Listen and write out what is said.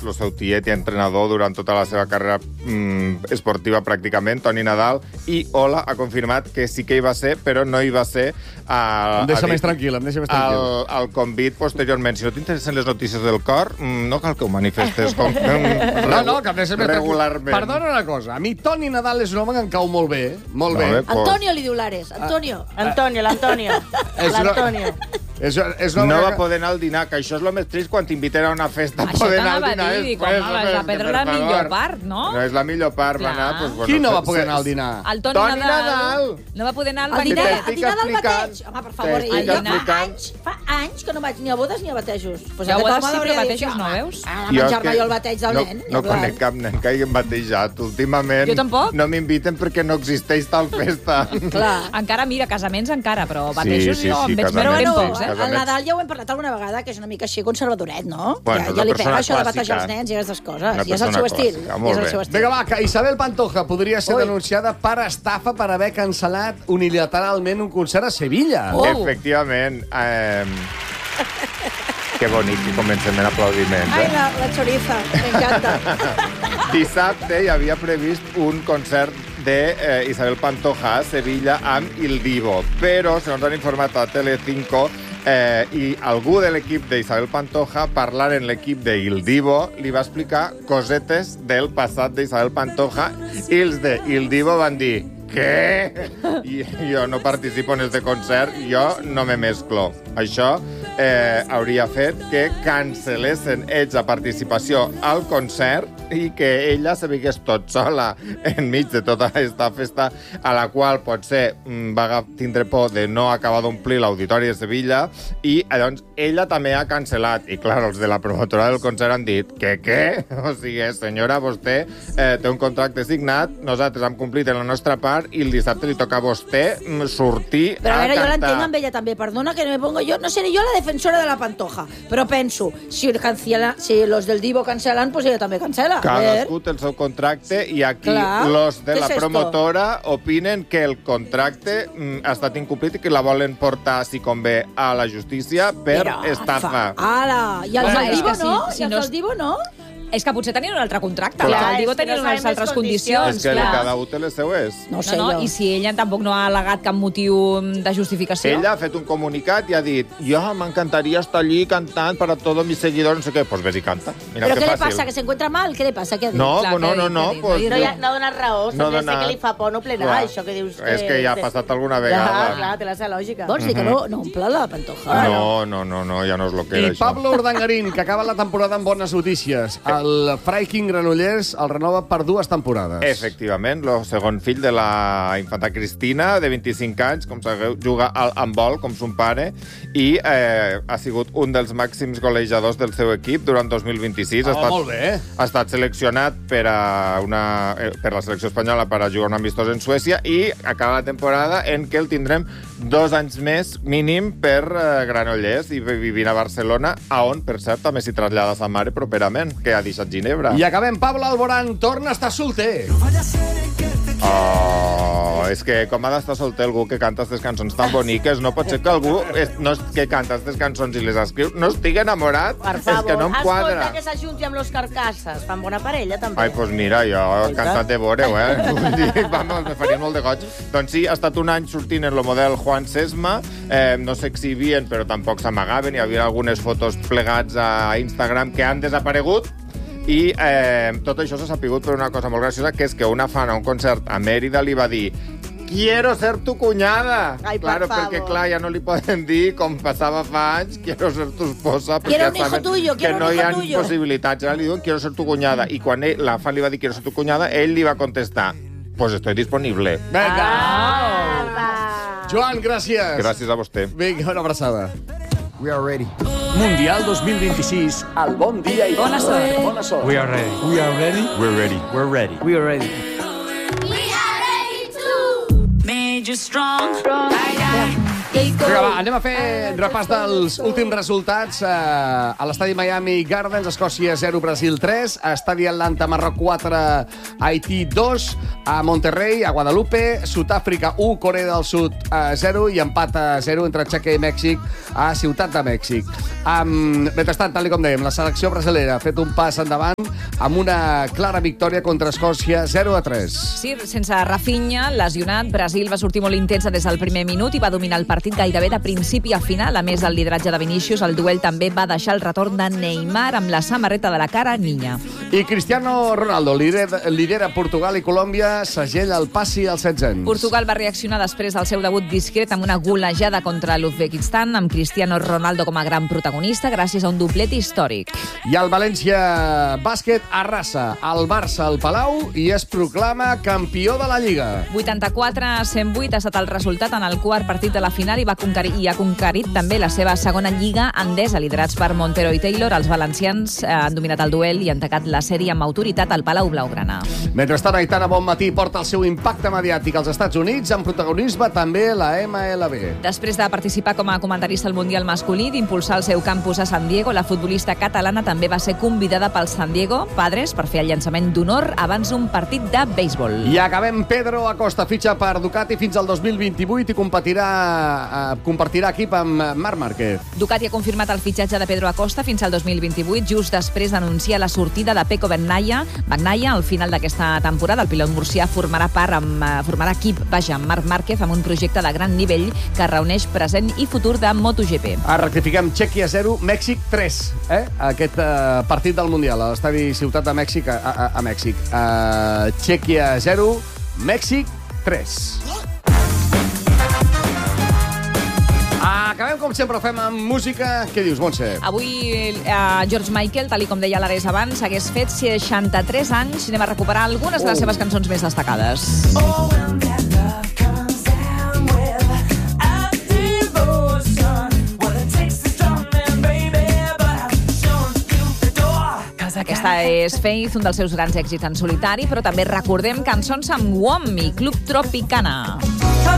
el seu tiet i entrenador durant tota la seva carrera esportiva pràcticament, Toni Nadal, i Ola ha confirmat que sí que hi va ser, però no hi va ser em deixa més tranquil, al convit posteriorment. Si no t'interessen les notícies del cor, no cal que ho manifestes regularment. Perdona una cosa, a mi Toni Nadal és un home que em cau molt bé, molt bé. Antonio li diu l'Ares, Antonio. L'Antonio. No va poder anar al dinar, que això és el més trist quan t'inviten a una festa. Això t'anava a dir, com vas a perdre la millor part, no? No és la millor part, va anar... Qui no va poder anar al dinar? El Toni Nadal. No va poder anar al dinar. Al dinar del bateig. Home, per favor, fa anys que no vaig ni a bodes ni a batejos. Ja a bodes sí, però batejos no, veus? A menjar-me jo el bateig del nen. No conec cap nen que hagi batejat. Últimament no m'inviten perquè no existeix tal festa. Encara, mira, casaments encara, però batejos jo em veig ben pocs, el Nadal ja ho hem parlat alguna vegada, que és una mica així conservadoret, no? Bueno, ja li pega això de batejar els nens i aquestes coses. I és el seu estil. Vinga, va, que Isabel Pantoja podria ser denunciada per estafa per haver cancel·lat unilateralment un concert a Sevilla. Efectivament. Que bonic, que comencem en aplaudiments. Ai, la choriza, m'encanta. Dissabte hi havia previst un concert d'Isabel Pantoja a Sevilla amb Il Divo, però, segons han informat a Telecinco, i algú de l'equip d'Isabel Pantoja, parlant en l'equip de Il Divo, li va explicar cosetes del passat d'Isabel Pantoja i els de Il Divo van dir què? Jo no participo en este concert, jo no me mesclo. Això hauria fet que cancel·lessin ells la participació al concert i que ella se veiés tot sola enmig de tota aquesta festa a la qual potser va tindre por de no acabar d'omplir l'Auditori de Sevilla i llavors ella també ha cancel·lat. I clar, els de la promotora del concert han dit que què? O sigui, senyora, vostè té un contracte signat, nosaltres hem complit en la nostra part i el dissabte li toca a vostè sortir a cantar. Però a veure, jo l'entenc amb ella també, perdona que no me pongo jo, no seré jo la defensora de la Pantoja, però penso, si los del Divo cancel·len, pues ella també cancel·la. Cadascú té el seu contracte i aquí los de la promotora opinen que el contracte ha estat incomplit i que la volen portar, si convé, a la justícia per estafa. I els del Divo no? I els del Divo no? És que potser tenien un altre contracte. El Divo tenia unes altres condicions. És que cada un té les seues. No sé jo. I si ella tampoc no ha al·legat cap motiu de justificació. Ella ha fet un comunicat i ha dit m'encantaría estar allí cantant para todos mis seguidors, no sé què. Pues ves i canta. Però què li passa? Que se encuentra mal? Què li passa? No. No dona raó. Sempre sé que li fa por no plenar, això que dius. És que ja ha passat alguna vegada. Clar, té la seva lògica. Vols dir que no omple la Pantoja? No, ja no és lo que era això. I Pablo Urdangarín, que acaba la temporada amb bones notícies. El Fray King Granollers el renova per 2 temporades. Efectivament, el segon fill de la infanta Cristina, de 25 anys, com sabeu, juga al handbol, com son pare, i ha sigut un dels màxims golejadors del seu equip durant 2026. Molt bé. Ha estat seleccionat per la selecció espanyola per a jugar un amistós en Suècia i acaba la temporada en què el tindrem 2 anys més mínim per Granollers i vivint a Barcelona, on, per cert, també s'hi trasllada sa mare properament, que ha deixat Ginebra. I acabem, Pablo Alborán torna a estar solter. És que com ha d'estar solter algú que canta aquestes cançons tan boniques, no pot ser que algú que canta aquestes cançons i les escriu no estigui enamorat. Per favor, és que no em quadra. Escolta que s'ajunti amb los Carcasses. Fan bona parella, també. Ai, doncs mira, jo he cantat de veure, Vamos, me faria molt de goig. Doncs sí, ha estat un any sortint en el model Juan Sesma, no s'exhibien, però tampoc s'amagaven, hi havia algunes fotos plegats a Instagram que han desaparegut. I tot això s'ha sapigut per una cosa molt graciosa, que és que una fan a un concert a Mèrida li va dir «Quiero ser tu cuñada». Ai, claro, perquè clar, ja no li poden dir, com passava fa anys, «Quiero ser tu esposa», perquè quiero un hijo tuyo, que no hi ha possibilitats. Ara li diuen «Quiero ser tu cuñada». I quan la fan li va dir «Quiero ser tu cuñada», ell li va contestar «Pues estoy disponible». Vinga! Joan, gràcies. Gràcies a vostè. Vinga, una abraçada. We are ready. Mundial 2026, al Bon Dia i Bona Sort. Bona Sort. We are ready. We are ready. We're ready. We're ready. We are ready. We are ready to. Made you strong. Vinga, va, anem a fer repàs dels últims resultats a l'estadi Miami Gardens, Escòcia 0, Brasil 3, a estadi Atlanta, Marroc 4, Haití 2, a Monterrey, a Guadalupe, Sud-àfrica 1, Corea del Sud 0 i empat a 0 entre Txèquia i Mèxic a Ciutat de Mèxic. Mentrestant, tal com dèiem, la selecció brasilera ha fet un pas endavant amb una clara victòria contra Escòcia 0-3. Sí, sense Rafinha, lesionat, Brasil va sortir molt intensa des del primer minut i va dominar el partit gairebé de principi a final. A més del lideratge de Vinícius, el duel també va deixar el retorn de Neymar amb la samarreta de la cara niña. I Cristiano Ronaldo lidera Portugal i Colòmbia, segella el passi als 16 anys. Portugal va reaccionar després del seu debut discret amb una golejada contra l'Uzbekistan, amb Cristiano Ronaldo com a gran protagonista gràcies a un doblet històric. I el València Bàsquet arrasa el Barça al Palau i es proclama campió de la Lliga. 84-108 ha estat el resultat en el quart partit de la final i ha conquerit també la seva segona Lliga endesa. Liderats per Montero i Taylor, els valencians han dominat el duel i han tacat la sèrie amb autoritat al Palau Blaugrana. Mentrestant, Aitana Bonmatí porta el seu impacte mediàtic als Estats Units, amb protagonisme també la MLB. Després de participar com a comentarista al Mundial masculí, d'impulsar el seu campus a San Diego, la futbolista catalana també va ser convidada pel San Diego Padres per fer el llançament d'honor abans d'un partit de béisbol. I acabem. Pedro Acosta fitxa per Ducati fins al 2028 i compartirà equip amb Marc Márquez. Ducati ha confirmat el fitxatge de Pedro Acosta fins al 2028, just després d'anunciar la sortida de Pecco Bagnaia. Al final d'aquesta temporada, el pilot murcià formarà equip amb Marc Márquez amb un projecte de gran nivell que reuneix present i futur de MotoGP. Rectifiquem, Txèquia 0, Mèxic 3. Aquest partit del Mundial a l'estadi Ciutat de Mèxic a Mèxic. Txèquia 0, Mèxic 3. Acabem, com sempre, fem amb música. Què dius, Montse? Avui George Michael, tal com deia l'Ares abans, hagués fet 63 anys. Anem a recuperar algunes de les seves cançons més destacades. Aquesta és Faith, un dels seus grans èxits en solitari, però també recordem cançons amb WOM i Club Tropicana.